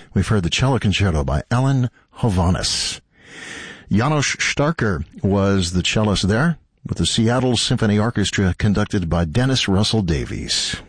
we've heard the Cello Concerto by Ellen Hovhaness. Janos Starker was the cellist there, with the Seattle Symphony Orchestra conducted by Dennis Russell Davies.